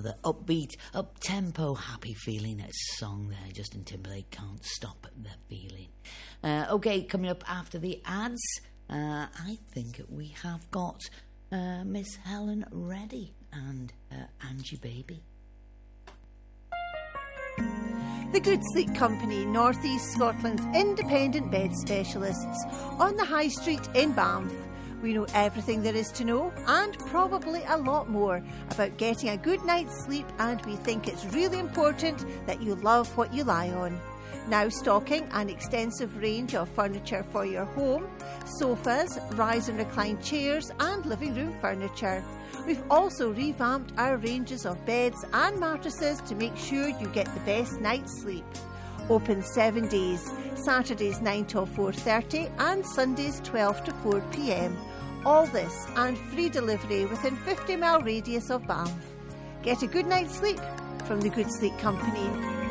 rather upbeat, up-tempo, happy feeling song there. Justin Timberlake, Can't Stop the Feeling. Okay, coming up after the ads, I think we have got Miss Helen Reddy and Angie Baby. The Good Sleep Company, North East Scotland's independent bed specialists, on the High Street in Banff. We know everything there is to know, and probably a lot more, about getting a good night's sleep, and we think it's really important that you love what you lie on. Now stocking an extensive range of furniture for your home, sofas, rise and recline chairs and living room furniture. We've also revamped our ranges of beds and mattresses to make sure you get the best night's sleep. Open 7 days, Saturdays 9 till 4:30 and Sundays 12 to 4 p.m. All this and free delivery within 50-mile radius of Banff. Get a good night's sleep from the Good Sleep Company.